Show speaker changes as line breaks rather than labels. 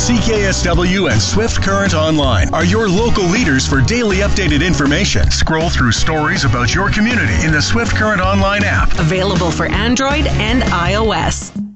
CKSW and Swift Current Online are your local leaders for daily updated information. Scroll through stories about your community in the Swift Current Online app.
Available for Android and iOS.